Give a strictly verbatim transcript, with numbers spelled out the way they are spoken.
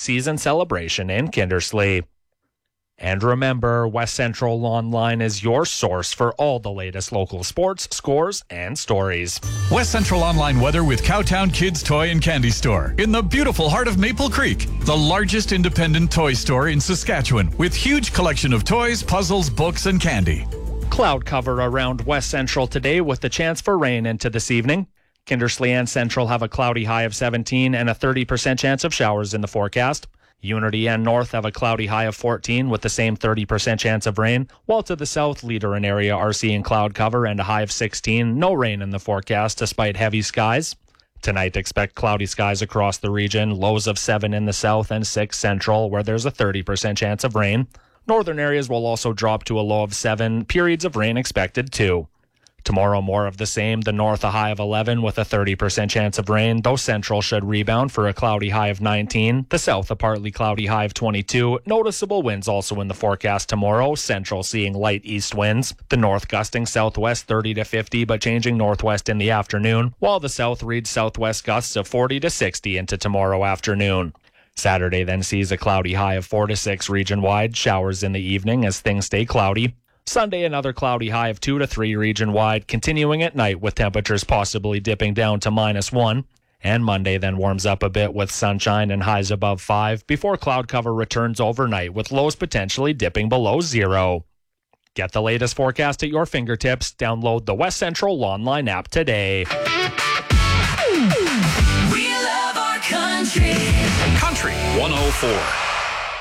season celebration in Kindersley. And remember, West Central Online is your source for all the latest local sports, scores, and stories. West Central Online weather with Cowtown Kids Toy and Candy Store in the beautiful heart of Maple Creek, the largest independent toy store in Saskatchewan with huge collection of toys, puzzles, books, and candy. Cloud cover around West Central today with the chance for rain into this evening. Kindersley and Central have a cloudy high of seventeen and a thirty percent chance of showers in the forecast. Unity and North have a cloudy high of fourteen with the same thirty percent chance of rain, while to the south, Leader and area are seeing cloud cover and a high of sixteen. No rain in the forecast despite heavy skies. Tonight, expect cloudy skies across the region, lows of seven in the south and six central, where there's a thirty percent chance of rain. Northern areas will also drop to a low of seven, periods of rain expected too. Tomorrow, more of the same. The north, a high of eleven with a thirty percent chance of rain, though central should rebound for a cloudy high of nineteen. The south, a partly cloudy high of twenty-two. Noticeable winds also in the forecast tomorrow. Central seeing light east winds. The north gusting southwest thirty to fifty, but changing northwest in the afternoon, while the south reads southwest gusts of forty to sixty into tomorrow afternoon. Saturday then sees a cloudy high of four to six region-wide. Showers in the evening as things stay cloudy. Sunday, another cloudy high of two to three region-wide, continuing at night with temperatures possibly dipping down to minus one. And Monday then warms up a bit with sunshine and highs above five before cloud cover returns overnight with lows potentially dipping below zero. Get the latest forecast at your fingertips. Download the West Central Online app today. We love our country. Country one oh four.